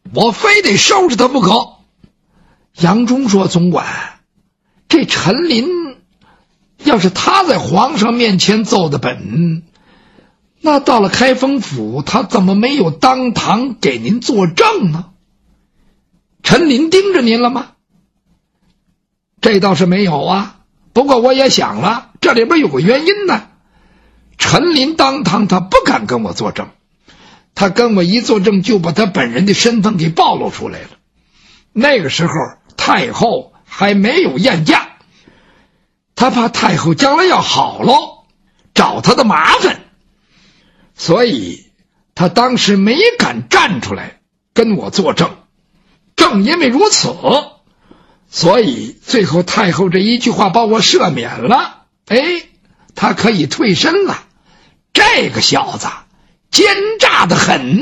我非得收拾他不可。杨忠说，总管，这陈琳要是他在皇上面前奏的本，那到了开封府他怎么没有当堂给您作证呢？陈琳盯着您了吗？这倒是没有啊，不过我也想了，这里边有个原因呢。陈琳当堂他不敢跟我作证，他跟我一作证就把他本人的身份给暴露出来了。那个时候太后还没有验驾，他怕太后将来要好了找他的麻烦，所以他当时没敢站出来跟我作证。正因为如此，所以最后太后这一句话把我赦免了，他可以退身了。这个小子奸诈得很。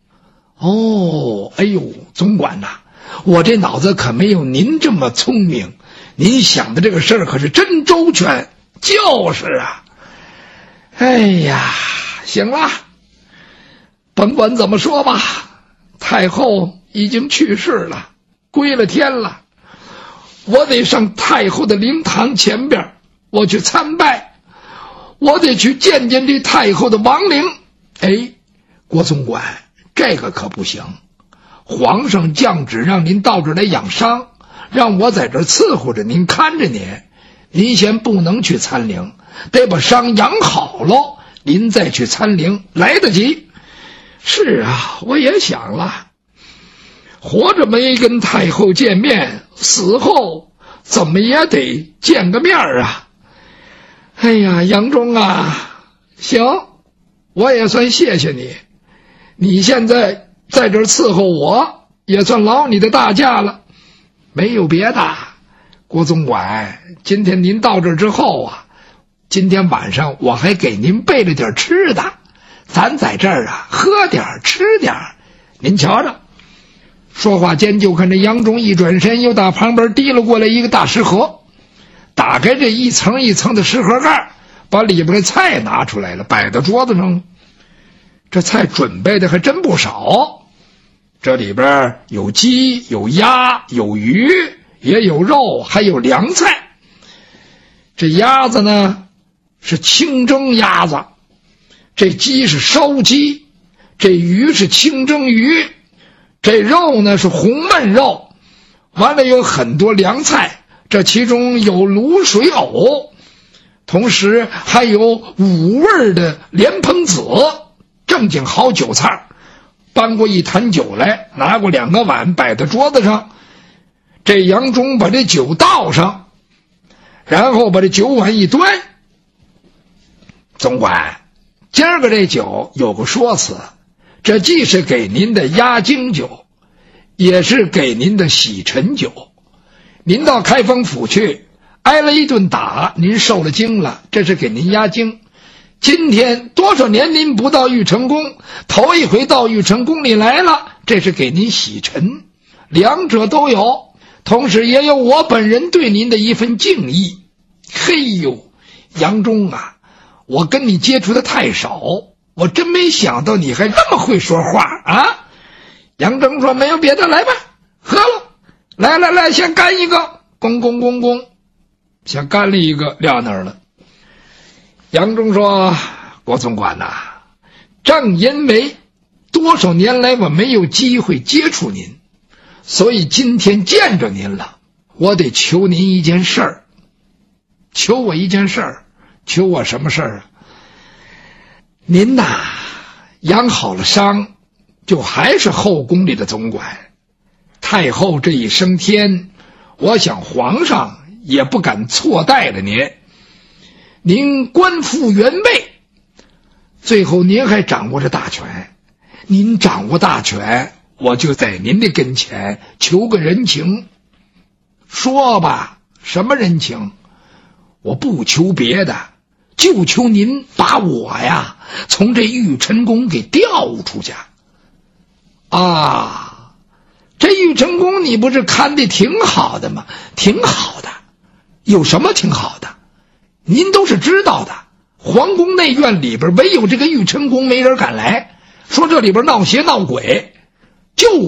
哎呦，总管呐，我这脑子可没有您这么聪明，您想的这个事儿可是真周全。就是啊。哎呀，行了，甭管怎么说吧，太后已经去世了，归了天了，我得上太后的灵堂前边，我去参拜，我得去见见这太后的亡灵。郭总管，这个可不行，皇上降旨让您到这儿来养伤，让我在这儿伺候着您，看着您，您先不能去参灵，得把伤养好了您再去参灵，来得及。是啊，我也想了，活着没跟太后见面，死后怎么也得见个面啊。哎呀，杨忠啊，行，我也算谢谢你，你现在在这儿伺候我，也算劳你的大驾了。没有别的，郭总管，今天您到这儿之后啊，今天晚上我还给您备了点吃的，咱在这儿啊喝点吃点，您瞧着。说话间就看这杨忠一转身，又打旁边提了过来一个大食盒，打开这一层一层的食盒盖，把里边的菜拿出来了，摆到桌子上。这菜准备的还真不少，这里边有鸡有鸭有鱼也有肉，还有凉菜。这鸭子呢是清蒸鸭子，这鸡是烧鸡，这鱼是清蒸鱼，这肉呢是红焖肉，完了有很多凉菜，这其中有卤水藕，同时还有五味的莲蓬子，正经好酒菜。搬过一坛酒来，拿过2个碗摆在桌子上，这杨忠把这酒倒上，然后把这酒碗一端。总管，今儿个这酒有个说辞，这既是给您的压惊酒，也是给您的洗尘酒。您到开封府去挨了一顿打，您受了惊了，这是给您压惊。今天多少年您不到玉成宫，头一回到玉成宫里来了，这是给您洗尘，两者都有，同时也有我本人对您的一份敬意。嘿呦，杨忠啊，我跟你接触的太少，我真没想到你还这么会说话啊。杨忠说，没有别的，来吧，喝了，来，先干一个，公，先干了一个，撂那儿了。杨忠说，郭总管呐，正因为多少年来我没有机会接触您，所以今天见着您了，我得求您一件事儿。求我一件事儿？求我什么事儿啊？您呐，养好了伤，就还是后宫里的总管。太后这一升天，我想皇上也不敢错待了您。您官复原位，最后您还掌握着大权。您掌握大权，我就在您的跟前求个人情。说吧，什么人情？我不求别的，就求您把我呀从这玉晨宫给调出去。啊，这玉晨宫你不是看得挺好的吗？挺好的，有什么挺好的？您都是知道的，皇宫内院里边唯有这个玉晨宫没人敢来，说这里边闹邪闹鬼，就